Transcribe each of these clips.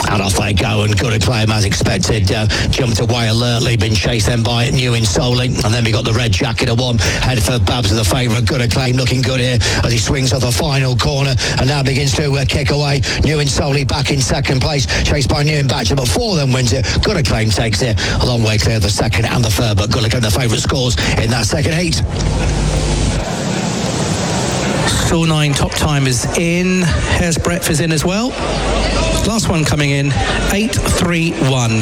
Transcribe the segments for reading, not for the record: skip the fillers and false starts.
And off they go, and Good Acclaim, as expected, jumped away alertly, been chased then by New Insolent. And then we got the red jacket of one, head for Babs, the favourite. Good Acclaim looking good here as he swings off the final corner and now begins to kick away. New Insolent back in second place, chased by New Batcher, but 4 then wins it. Good Acclaim takes it a long way clear of the second and the third, but Good Acclaim the favourite scores in that second heat. Store 9 top time is in. Hair's Breadth is in as well. Last one coming in, 831.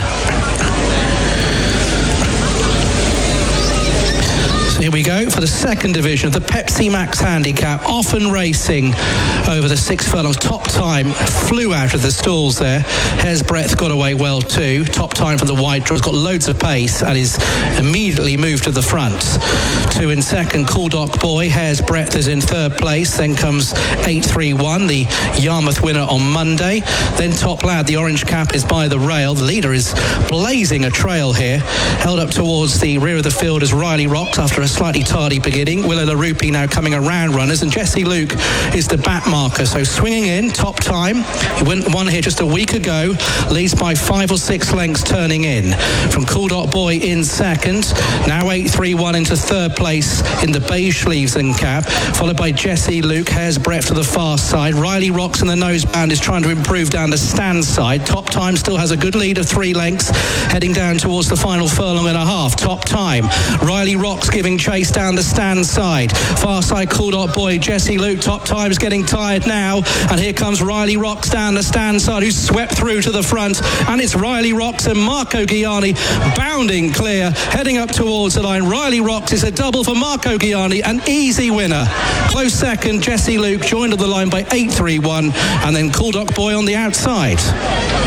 Here we go for the second division of the Pepsi Max Handicap. Often racing over the 6 furlongs. Top time flew out of the stalls there. Hair's Breadth got away well too. Top time from the wide draw. Has got loads of pace and is immediately moved to the front. 2 in second, Cool Doc Boy. Hair's Breadth is in third place. Then comes 831, the Yarmouth winner on Monday. Then Top Lad, the orange cap, is by the rail. The leader is blazing a trail here. Held up towards the rear of the field as Riley Rocks after a slightly tardy beginning. Willow LaRupi now coming around runners, and Jesse Luke is the back marker. So swinging in, top time. He won here just a week ago. Leads by 5 or 6 lengths turning in. From Cool Dot Boy in second. Now 831 into third place in the beige sleeves and cap. Followed by Jesse Luke. Hair's Breadth to the far side. Riley Rocks in the noseband is trying to improve down the stand side. Top time still has a good lead of 3 lengths. Heading down towards the final furlong and a half. Top time. Riley Rocks giving chase down the stand side. Far side Cool Dot Boy. Jesse Luke. Top time is getting tired now. And here comes Riley Rocks down the stand side, who's swept through to the front. And it's Riley Rocks and Marco Gianni bounding clear, heading up towards the line. Riley Rocks is a double for Marco Gianni, an easy winner. Close second, Jesse Luke joined on the line by 831, and then Cool Doc Boy on the outside.